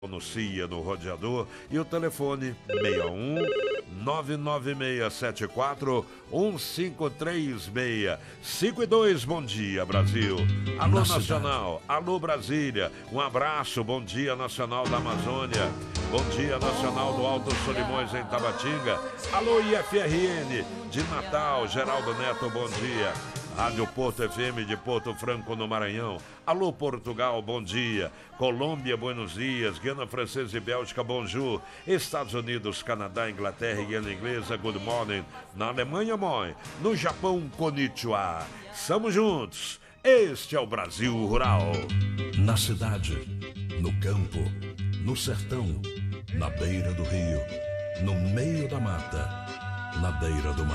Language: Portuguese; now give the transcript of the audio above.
Anuncia no rodeador e o telefone 61 99674 1536 52. Bom dia, Brasil. Alô Nacional, alô Brasília, um abraço, bom dia Nacional da Amazônia, bom dia Nacional do Alto Solimões em Tabatinga, alô IFRN de Natal, Geraldo Neto, bom dia. Rádio Porto FM de Porto Franco, no Maranhão. Alô, Portugal, bom dia. Colômbia, Buenos Dias. Guiana Francesa e Bélgica, bonjour. Estados Unidos, Canadá, Inglaterra e Guiana Inglesa, good morning. Na Alemanha, mãe. No Japão, konnichiwa. Estamos juntos. Este é o Brasil Rural. Na cidade, no campo, no sertão, na beira do rio, no meio da mata, na beira do mar.